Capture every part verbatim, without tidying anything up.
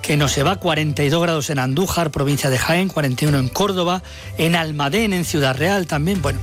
que no se va, cuarenta y dos grados en Andújar, provincia de Jaén, cuarenta y uno en Córdoba, en Almadén, en Ciudad Real también, bueno.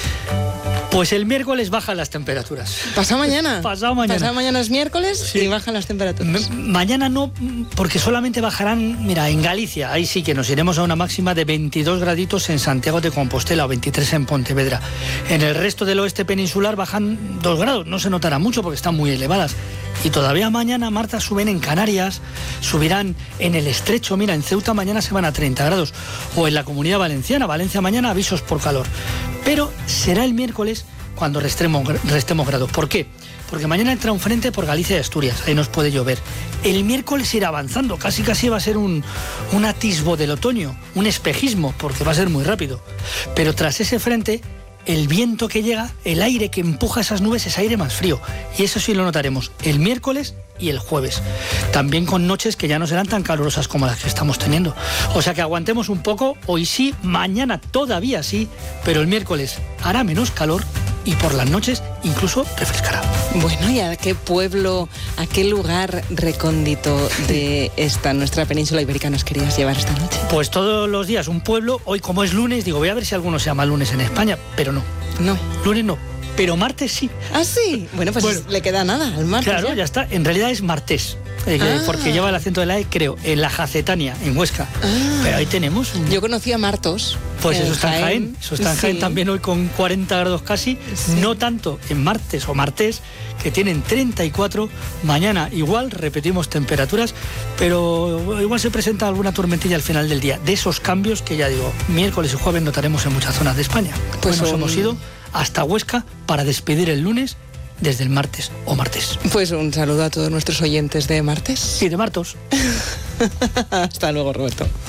Pues el miércoles bajan las temperaturas. ¿Pasado mañana? Pasado mañana. Pasado mañana es miércoles, sí. Y bajan las temperaturas. M- mañana no, porque solamente bajarán, mira, en Galicia, ahí sí que nos iremos a una máxima de veintidós graditos en Santiago de Compostela o veintitrés en Pontevedra. En el resto del oeste peninsular bajan dos grados, no se notará mucho porque están muy elevadas. Y todavía mañana, Marta, suben en Canarias, subirán en el Estrecho, mira, en Ceuta mañana se van a treinta grados, o en la Comunidad Valenciana, Valencia mañana avisos por calor. Pero será el miércoles cuando restemos, restemos grados. ¿Por qué? Porque mañana entra un frente por Galicia y Asturias, ahí nos puede llover. El miércoles irá avanzando, casi casi va a ser un, un atisbo del otoño, un espejismo, porque va a ser muy rápido. Pero tras ese frente, el viento que llega, el aire que empuja esas nubes es aire más frío. Y eso sí lo notaremos el miércoles y el jueves. También con noches que ya no serán tan calurosas como las que estamos teniendo. O sea que aguantemos un poco, hoy sí, mañana todavía sí, pero el miércoles hará menos calor y por las noches incluso refrescará. Bueno, ¿y a qué pueblo, a qué lugar recóndito de esta nuestra península ibérica nos querías llevar esta noche? Pues todos los días un pueblo. Hoy, como es lunes, digo, voy a ver si alguno se llama lunes en España, pero no. No. Lunes no, pero martes sí. ¿Ah, sí? Bueno, pues bueno, le queda nada al martes. Claro, ya. ya está. En realidad es martes. Eh, ah. Porque lleva el acento de la E, creo, en la Jacetania, en Huesca. Ah. Pero ahí tenemos un... Yo conocía Martos. Pues eso está en Jaén. Eso está en Jaén sí. También hoy con cuarenta grados casi. Sí. No tanto en martes o martes, que tienen treinta y cuatro. Mañana igual, repetimos temperaturas, pero igual se presenta alguna tormentilla al final del día. De esos cambios que ya digo, miércoles y jueves notaremos en muchas zonas de España. Pues nos un... hemos ido hasta Huesca para despedir el lunes desde el martes o martes. Pues un saludo a todos nuestros oyentes de martes. Y de martos. Hasta luego, Roberto.